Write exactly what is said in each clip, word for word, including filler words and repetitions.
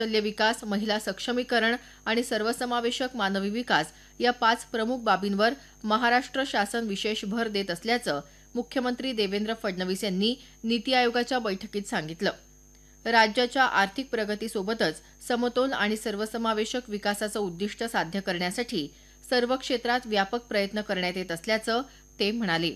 कौशल्य विकास, महिला सक्षमीकरण आणि सर्वसमावेशक मानवी विकास या पाच प्रमुख बाबींवर महाराष्ट्र शासन विशेष भर देत असल्याचं मुख्यमंत्री देवेंद्र फडणवीस यांनी नीती आयोगाच्या बैठकीत सांगितलं. राज्याच्या आर्थिक प्रगतीसोबतच समतोल आणि सर्वसमावेशक विकासाचं उद्दिष्ट साध्य करण्यासाठी सर्व क्षेत्रात व्यापक प्रयत्न करण्यात येत असल्याचं ते म्हणाले.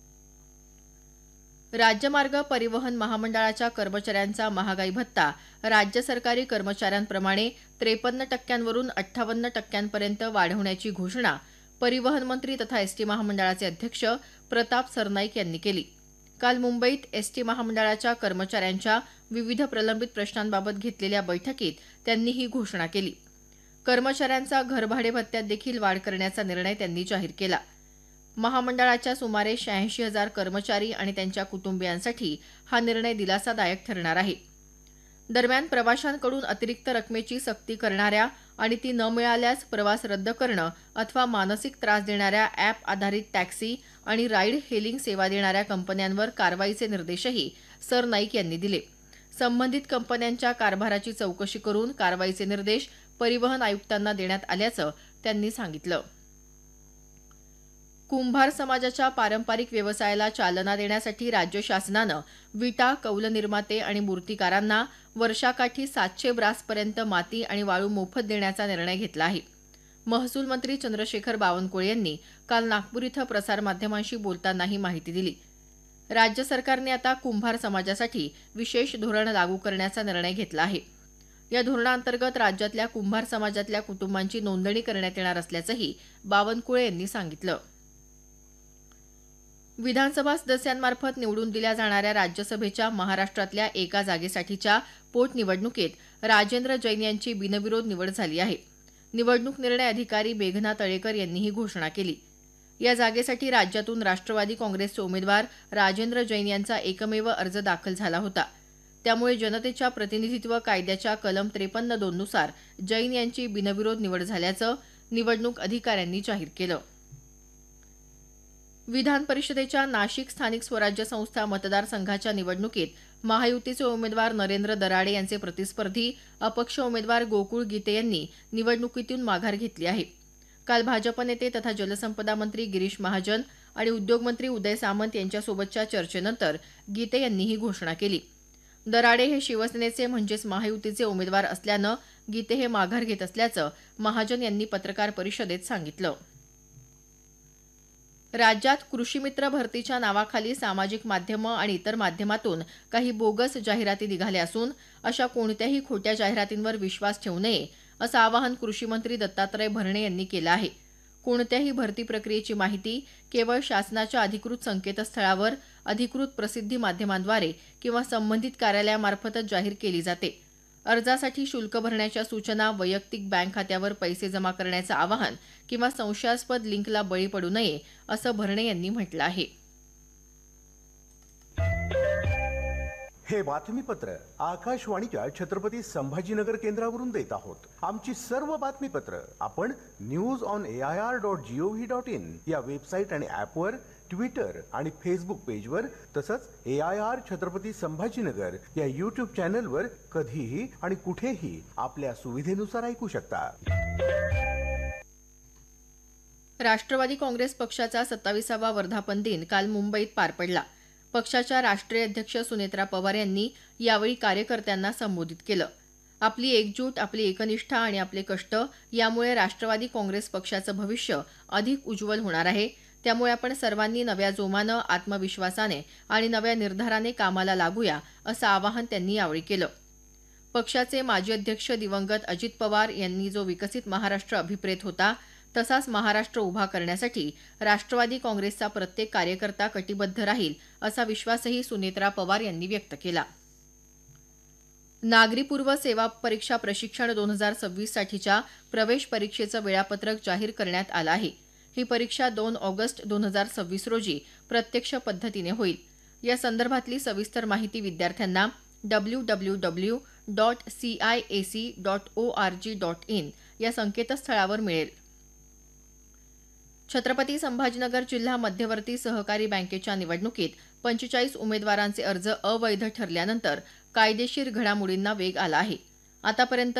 राज्यमार्ग परिवहन महामंडळाच्या कर्मचाऱ्यांचा महागाई भत्ता राज्य सरकारी कर्मचाऱ्यांप्रमाणे त्रेपन्न टक्क्यांवरून अठ्ठावन्न टक्क्यांपर्यंत वाढवण्याची घोषणा परिवहन मंत्री तथा एसटी महामंडळाचे अध्यक्ष प्रताप सरनाईक यांनी केली. काल मुंबईत एसटी महामंडळाच्या कर्मचाऱ्यांच्या विविध प्रलंबित प्रश्नांबाबत घेतलेल्या बैठकीत त्यांनी ही घोषणा केली. कर्मचाऱ्यांचा घरभाडे भत्त्यात देखील वाढ करण्याचा निर्णय त्यांनी जाहीर केला. महामंडळाच्या सुमारे शहाऐंशी हजार कर्मचारी आणि त्यांच्या कुटुंबियांसाठी हा निर्णय दिलासादायक ठरणार आहे. दरम्यान प्रवाशांकडून अतिरिक्त रकमेची सक्ती करणाऱ्या आणि ती न मिळाल्यास प्रवास रद्द करणं अथवा मानसिक त्रास देणाऱ्या अॅप आधारित टॅक्सी आणि राईड हेलिंग सेवा देणाऱ्या कंपन्यांवर कारवाईचे निर्देशही सरनाईक यांनी दिले. संबंधित कंपन्यांच्या कारभाराची चौकशी करून कारवाईचे निर्देश परिवहन आयुक्तांना देण्यात आल्याचं त्यांनी सांगितलं. कुंभार समाजाच्या पारंपरिक व्यवसायाला चालना देण्यासाठी राज्य शासनानं विटा, कौल निर्माते आणि मूर्तिकारांना वर्षाकाठी सातशे ब्रासपर्यंत माती आणि वाळू मोफत देण्याचा निर्णय घेतला आहे. महसूल मंत्री चंद्रशेखर बावनकुळे यांनी काल नागपूर इथं प्रसारमाध्यमांशी बोलताना ही माहिती दिली. राज्य सरकारने आता कुंभार समाजासाठी विशेष धोरण लागू करण्याचा निर्णय घेतला आहे. या धोरणाअंतर्गत राज्यातल्या कुंभार समाजातल्या कुटुंबांची नोंदणी करण्यात येणार असल्याचंही बावनकुळे यांनी सांगितलं. विधानसभा सदस्यांमार्फत निवडून दिल्या जाणाऱ्या राज्यसभेच्या महाराष्ट्रातल्या एका जागेसाठीच्या पोटनिवडणुकीत राजेंद्र जैन यांची बिनविरोध निवड झाली आहे. निवडणूक निर्णय अधिकारी मेघना तळेकर यांनी ही घोषणा केली. या जागेसाठी राज्यातून राष्ट्रवादी काँग्रेसचे उमेदवार राजेंद्र जैन यांचा एकमेव अर्ज दाखल झाला होता. त्यामुळे जनतेच्या प्रतिनिधित्व कायद्याच्या कलम त्रेपन्न दोन नुसार जैन यांची बिनविरोध निवड झाल्याचं निवडणूक अधिकाऱ्यांनी जाहीर केलं. विधान परिषदेच्या नाशिक स्थानिक स्वराज्य संस्था मतदारसंघाच्या निवडणुकीत महायुतीचे उमेदवार नरेंद्र दराडे यांचे प्रतिस्पर्धी अपक्ष उमेदवार गोकुळ गीते यांनी निवडणुकीतून माघार घेतली आहे. काल भाजप नेते तथा जलसंपदा मंत्री गिरीश महाजन आणि उद्योगमंत्री उदय सामंत यांच्यासोबतच्या चर्चेनंतर गीते यांनी ही घोषणा केली. दराडे हे शिवसेनेचे म्हणजेच महायुतीचे उमेदवार असल्यानं गीते हे माघार घेत असल्याचं महाजन यांनी पत्रकार परिषदेत सांगितलं. राज्यात कृषीमित्र भरतीच्या नावाखाली सामाजिक माध्यमं आणि इतर माध्यमातून काही बोगस जाहिराती निघाल्या असून अशा कोणत्याही खोट्या जाहिरातींवर विश्वास ठेवू नये असं आवाहन कृषीमंत्री दत्तात्रय भरणे यांनी केलं आहे. कोणत्याही भरती प्रक्रियेची माहिती केवळ शासनाच्या अधिकृत संकेतस्थळावर अधिकृत प्रसिद्धी माध्यमांद्वारे किंवा संबंधित कार्यालयामार्फतच जाहीर केली जाते. अर्जासाठी शुल्क भरण्याच्या सूचना, वैयक्तिक बँक खात्यावर पैसे जमा करण्याचं आवाहन किंवा संशयास्पद लिंकला बळी पडू नये असं भरणे यांनी म्हटलं आहे. हे बातमीपत्र आकाशवाणीच्या छत्रपती संभाजीनगर केंद्रावरून देत आहोत. आमची सर्व बातमीपत्र आपण news on A I R dot G O V dot in या वेबसाईट आणि ऍपवर, ट्विटर आणि फेसबुक पेजवर तसंच ए आय आर छत्रपती संभाजीनगर या युट्यूब चॅनलवर कधीही आणि कुठेही आपल्या सुविधेनुसार ऐकू शकता. राष्ट्रवादी काँग्रेस पक्षाचा सत्ताविसावा वर्धापन दिन काल मुंबईत पार पडला. पक्षाच्या राष्ट्रीय अध्यक्ष सुनेत्रा पवार यांनी यावेळी कार्यकर्त्यांना संबोधित केलं. आपली एकजूट, आपली एकनिष्ठा आणि आपले कष्ट यामुळे राष्ट्रवादी काँग्रेस पक्षाचं भविष्य अधिक उज्ज्वल होणार आहे. त्यामुळे आपण सर्वांनी नव्या जोमानं, आत्मविश्वासाने आणि नव्या निर्धाराने कामाला लागूया असं आवाहन त्यांनी यावेळी केलं. पक्षाचे माजी अध्यक्ष दिवंगत अजित पवार यांनी जो विकसित महाराष्ट्र अभिप्रेत होता तसाच महाराष्ट्र उभा करण्यासाठी राष्ट्रवादी काँग्रेसचा प्रत्येक कार्यकर्ता कटिबद्ध राहील असा विश्वासही सुनेत्रा पवार यांनी व्यक्त केला. नागरी पूर्व सेवा परीक्षा प्रशिक्षण दोन हजार सव्वीस साठीच्या प्रवेश परीक्षेचं वेळापत्रक जाहीर करण्यात आलं आहे. ही परीक्षा दोन ऑगस्ट दोन हजार सव्वीस रोजी प्रत्यक्ष पद्धतीने होईल. या संदर्भातली सविस्तर माहिती विद्यार्थ्यांना W W W dot C I A C dot O R G dot in या संकेतस्थळावर मिळेल. छत्रपती संभाजीनगर जिल्हा मध्यवर्ती सहकारी बँकेच्या निवडणुकीत पंचेचाळीस उमेदवारांचे अर्ज अवैध ठरल्यानंतर कायदेशीर घडामोडींना वेग आला आहे. आतापर्यंत